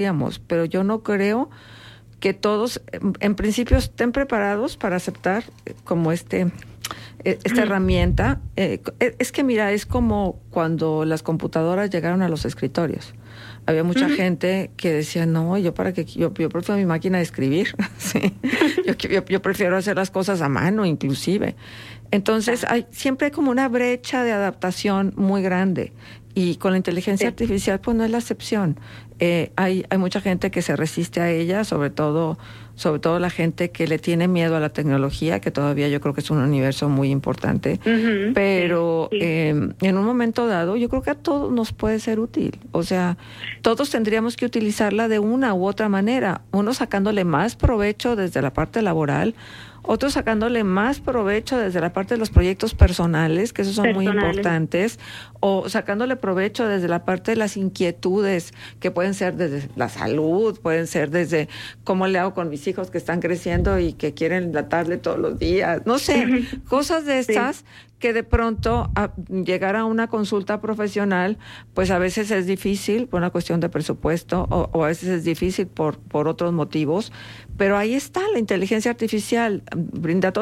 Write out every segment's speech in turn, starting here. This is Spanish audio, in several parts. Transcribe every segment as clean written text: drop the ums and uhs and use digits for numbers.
pero yo no creo que todos, en principio, estén preparados para aceptar como esta herramienta. Es que mira, es como cuando las computadoras llegaron a los escritorios. Había mucha gente que decía, no, yo prefiero mi máquina de escribir. Sí. yo prefiero hacer las cosas a mano, inclusive. Entonces, siempre hay como una brecha de adaptación muy grande. Y con la inteligencia artificial, pues no es la excepción. Hay mucha gente que se resiste a ella, sobre todo la gente que le tiene miedo a la tecnología, que todavía yo creo que es un universo muy importante. Pero en un momento dado, yo creo que a todos nos puede ser útil. O sea, todos tendríamos que utilizarla de una u otra manera. Uno sacándole más provecho desde la parte laboral, otros sacándole más provecho desde la parte de los proyectos personales, que esos son muy importantes, o sacándole provecho desde la parte de las inquietudes, que pueden ser desde la salud, pueden ser desde cómo le hago con mis hijos que están creciendo y que quieren la tablet todos los días, no sé, cosas de estas que de pronto llegar a una consulta profesional, pues a veces es difícil por una cuestión de presupuesto o a veces es difícil por otros motivos, pero ahí está la inteligencia artificial, brinda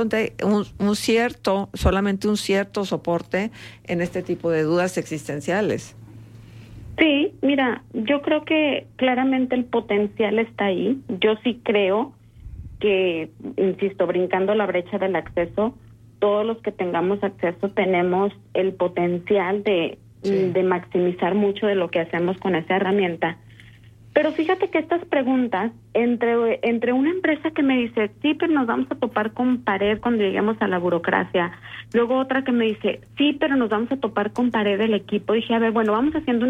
solamente un cierto soporte en este tipo de dudas existenciales. Sí, mira, yo creo que claramente el potencial está ahí. Yo sí creo que, insisto, brincando la brecha del acceso, todos los que tengamos acceso tenemos el potencial de maximizar mucho de lo que hacemos con esa herramienta. Pero fíjate que estas preguntas, entre una empresa que me dice, sí, pero nos vamos a topar con pared cuando lleguemos a la burocracia, luego otra que me dice, sí, pero nos vamos a topar con pared del equipo, dije, a ver, bueno, vamos haciendo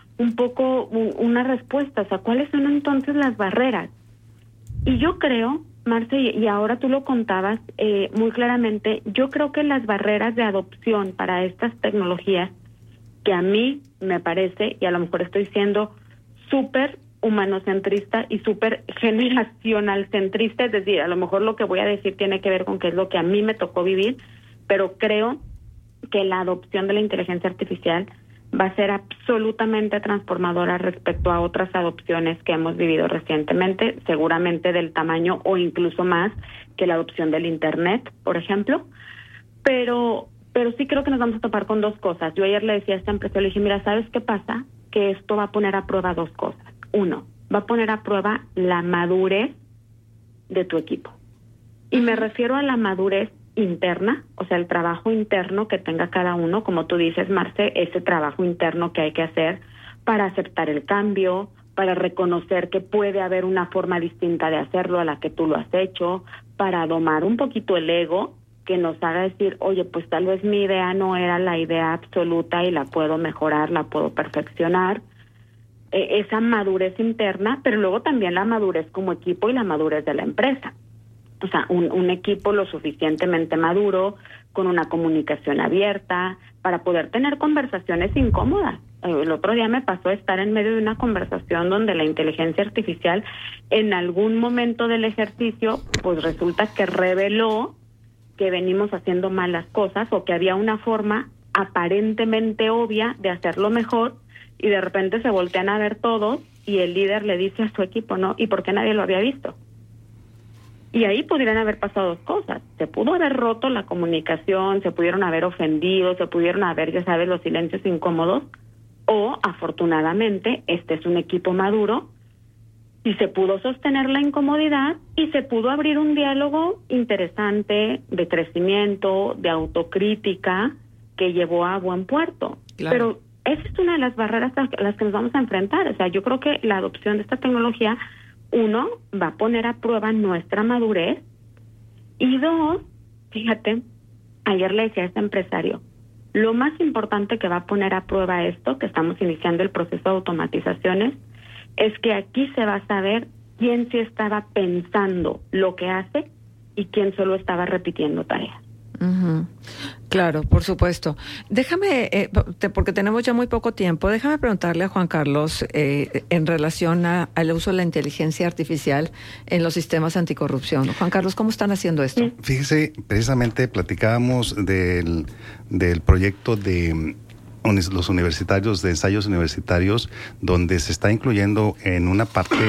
una respuesta, o sea, ¿cuáles son entonces las barreras? Y yo creo, Marce, y ahora tú lo contabas muy claramente, yo creo que las barreras de adopción para estas tecnologías, que a mí me parece, y a lo mejor estoy siendo súper humanocentrista y súper generacional centrista, es decir, a lo mejor lo que voy a decir tiene que ver con qué es lo que a mí me tocó vivir, pero creo que la adopción de la inteligencia artificial va a ser absolutamente transformadora respecto a otras adopciones que hemos vivido recientemente, seguramente del tamaño o incluso más que la adopción del Internet, por ejemplo, pero sí creo que nos vamos a topar con dos cosas. Yo ayer le decía a esta empresa, le dije, mira, ¿sabes qué pasa? Que esto va a poner a prueba dos cosas. Uno, va a poner a prueba la madurez de tu equipo. Y me refiero a la madurez interna, o sea, el trabajo interno que tenga cada uno, como tú dices, Marce, ese trabajo interno que hay que hacer para aceptar el cambio, para reconocer que puede haber una forma distinta de hacerlo a la que tú lo has hecho, para domar un poquito el ego, que nos haga decir, oye, pues tal vez mi idea no era la idea absoluta y la puedo mejorar, la puedo perfeccionar. Esa madurez interna, pero luego también la madurez como equipo y la madurez de la empresa. O sea, un equipo lo suficientemente maduro, con una comunicación abierta, para poder tener conversaciones incómodas. El otro día me pasó estar en medio de una conversación donde la inteligencia artificial, en algún momento del ejercicio, pues resulta que reveló que venimos haciendo mal las cosas o que había una forma aparentemente obvia de hacerlo mejor, y de repente se voltean a ver todos y el líder le dice a su equipo, ¿no? ¿Y por qué nadie lo había visto? Y ahí podrían haber pasado dos cosas. Se pudo haber roto la comunicación, se pudieron haber ofendido, se pudieron haber, ya sabes, los silencios incómodos, o afortunadamente este es un equipo maduro y se pudo sostener la incomodidad y se pudo abrir un diálogo interesante de crecimiento, de autocrítica, que llevó a buen puerto. Claro. Pero esa es una de las barreras a las que nos vamos a enfrentar. O sea, yo creo que la adopción de esta tecnología, uno, va a poner a prueba nuestra madurez, y dos, fíjate, ayer le decía a este empresario, lo más importante que va a poner a prueba esto, que estamos iniciando el proceso de automatizaciones, es que aquí se va a saber quién sí estaba pensando lo que hace y quién solo estaba repitiendo tareas. Uh-huh. Claro, por supuesto. Déjame, porque tenemos ya muy poco tiempo, déjame preguntarle a Juan Carlos en relación al uso de la inteligencia artificial en los sistemas anticorrupción. Juan Carlos, ¿cómo están haciendo esto? Fíjese, precisamente platicábamos del proyecto de los universitarios, de ensayos universitarios, donde se está incluyendo en una parte